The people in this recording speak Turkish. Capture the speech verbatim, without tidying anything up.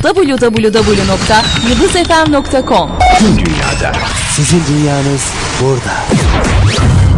double-u double-u double-u nokta yıldız f m nokta com. Tüm dünyada. Sizin dünyanız burada.